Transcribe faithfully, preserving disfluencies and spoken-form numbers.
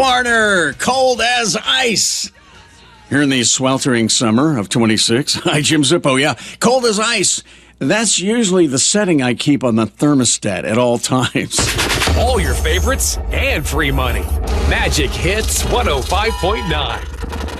Warner, cold as ice. Here in the sweltering summer of twenty-six. Hi, Jim Zippo. Yeah, cold as ice. That's usually the setting I keep on the thermostat at all times. All your favorites and free money. Magic Hits one oh five point nine.